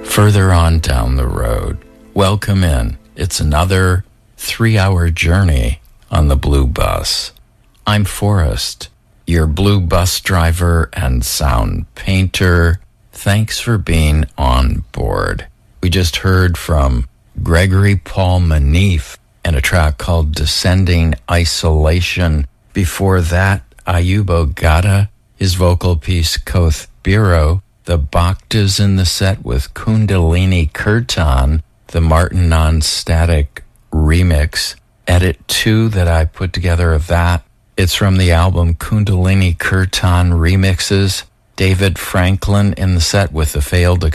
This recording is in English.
further on down the road. Welcome in. It's another 3-hour journey on the Blue Bus. I'm Forrest, your Blue Bus driver and sound painter. Thanks for being on board. We just heard from Gregory Paul Manif and a track called Descending Isolation. Before that, Ayub Ogata, his vocal piece Koth Biro, the Bhaktas in the set with Kundalini Kirtan, the Martin Non-Static remix, edit 2 that I put together of that. It's from the album Kundalini Kirtan Remixes. David Franklin in the set with the failed